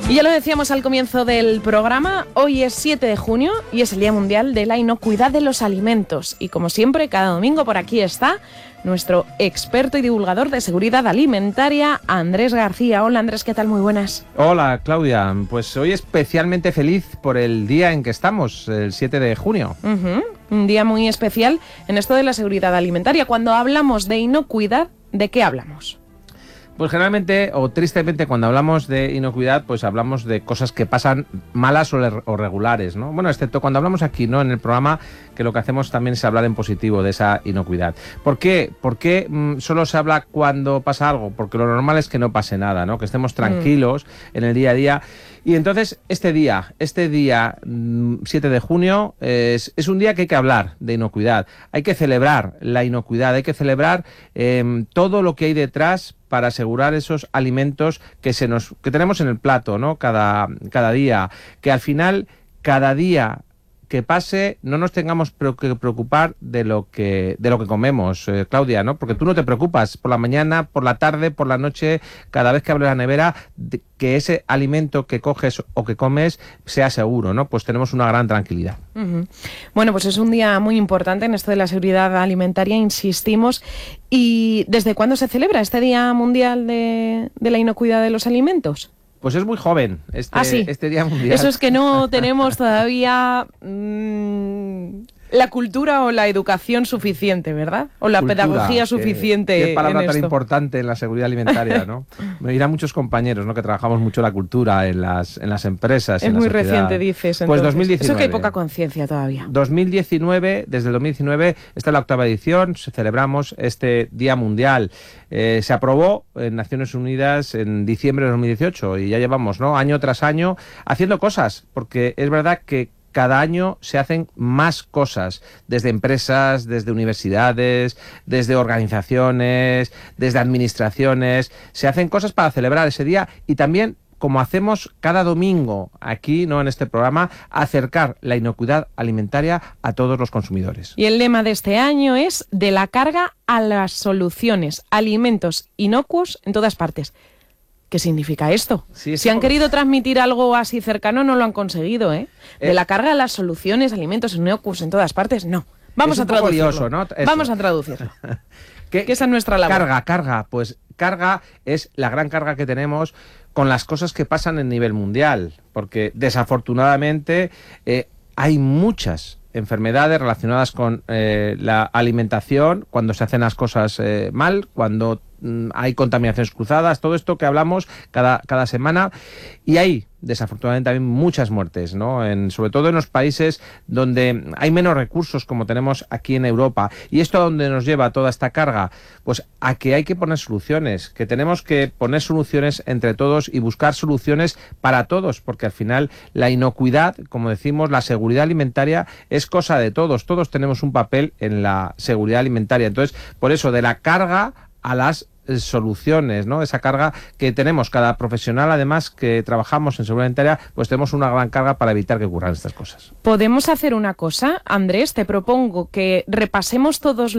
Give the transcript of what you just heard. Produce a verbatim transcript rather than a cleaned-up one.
Y ya lo decíamos al comienzo del programa, hoy es siete de junio y es el Día Mundial de la Inocuidad de los Alimentos. Y como siempre, cada domingo por aquí está nuestro experto y divulgador de seguridad alimentaria, Andrés García. Hola Andrés, ¿qué tal? Muy buenas. Hola Claudia, pues hoy especialmente feliz por el día en que estamos, el siete de junio. Uh-huh. Un día muy especial en esto de la seguridad alimentaria. Cuando hablamos de inocuidad, ¿de qué hablamos? Pues generalmente, o tristemente, cuando hablamos de inocuidad, pues hablamos de cosas que pasan malas o, le- o regulares, ¿no? Bueno, excepto cuando hablamos aquí, ¿no? En el programa, que lo que hacemos también es hablar en positivo de esa inocuidad. ¿Por qué? ¿Por qué mm, solo se habla cuando pasa algo? Porque lo normal es que no pase nada, ¿no? Que estemos tranquilos mm. en el día a día. Y entonces, este día, este día mm, siete de junio, es, es un día que hay que hablar de inocuidad. Hay que celebrar la inocuidad, hay que celebrar eh, todo lo que hay detrás para asegurar esos alimentos que se nos que tenemos en el plato, ¿no? Cada, cada día, que al final, cada día que pase, no nos tengamos que preocupar de lo que de lo que comemos, eh, Claudia, ¿no? Porque tú no te preocupas por la mañana, por la tarde, por la noche, cada vez que abres la nevera, de que ese alimento que coges o que comes sea seguro, ¿no? Pues tenemos una gran tranquilidad. Uh-huh. Bueno, pues es un día muy importante en esto de la seguridad alimentaria, insistimos. ¿Y desde cuándo se celebra este Día Mundial de, de la Inocuidad de los Alimentos? Pues es muy joven este, ah, sí. este Día Mundial. Eso es que no tenemos todavía mmm, la cultura o la educación suficiente, ¿verdad? O la Cultura, pedagogía suficiente. Qué, qué palabra en tan esto. importante en la seguridad alimentaria, ¿no? Me dirán muchos compañeros, ¿no? Que trabajamos mucho la cultura en las, en las empresas. Es en la muy sociedad. reciente, dices. Entonces. Pues dos mil diecinueve. Eso que hay poca conciencia todavía. dos mil diecinueve, desde el dos mil diecinueve, esta es la octava edición, celebramos este Día Mundial. Eh, se aprobó en Naciones Unidas en diciembre de dos mil dieciocho y ya llevamos, ¿no? Año tras año haciendo cosas, porque es verdad que cada año se hacen más cosas, desde empresas, desde universidades, desde organizaciones, desde administraciones. Se hacen cosas para celebrar ese día y también, como hacemos cada domingo aquí, ¿no? En este programa, acercar la inocuidad alimentaria a todos los consumidores. Y el lema de este año es de la carga a las soluciones, alimentos inocuos en todas partes. ¿Qué significa esto? Sí, si han querido transmitir algo así cercano, no lo han conseguido, ¿eh? De eh, la carga a las soluciones, alimentos inocuos en todas partes, no. Vamos a traducirlo. Lioso, ¿no? Vamos a traducirlo. ¿Qué, que esa es nuestra labor. Carga, carga. Pues carga es la gran carga que tenemos con las cosas que pasan en nivel mundial. Porque desafortunadamente eh, hay muchas enfermedades relacionadas con eh, la alimentación, cuando se hacen las cosas eh, mal, cuando mm, hay contaminaciones cruzadas, todo esto que hablamos cada, cada semana. Y hay, desafortunadamente, también muchas muertes, ¿no? En, sobre todo en los países donde hay menos recursos, como tenemos aquí en Europa. ¿Y esto a dónde nos lleva toda esta carga? Pues a que hay que poner soluciones, que tenemos que poner soluciones entre todos y buscar soluciones para todos, porque al final la inocuidad, como decimos, la seguridad alimentaria es cosa de todos. Todos tenemos un papel en la seguridad alimentaria. Entonces, por eso, de la carga a las soluciones, ¿no? Esa carga que tenemos cada profesional, además, que trabajamos en seguridad alimentaria, pues tenemos una gran carga para evitar que ocurran estas cosas. ¿Podemos hacer una cosa, Andrés? Te propongo que repasemos todos